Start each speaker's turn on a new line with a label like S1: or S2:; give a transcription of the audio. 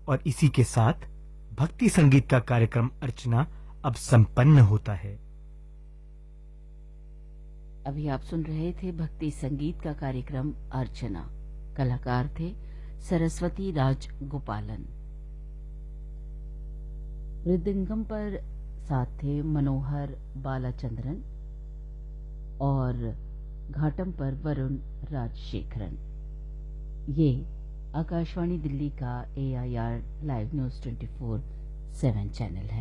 S1: और इसी के साथ भक्ति संगीत का कार्यक्रम अर्चना अब संपन्न होता है।
S2: अभी आप सुन रहे थे भक्ति संगीत का कार्यक्रम अर्चना। कलाकार थे सरस्वती राज गोपालन। मृदंगम पर साथ थे मनोहर बालाचंद्रन और घाटम पर वरुण राजशेखरन। ये आकाशवाणी दिल्ली का AIR लाइव न्यूज 24/7 चैनल है।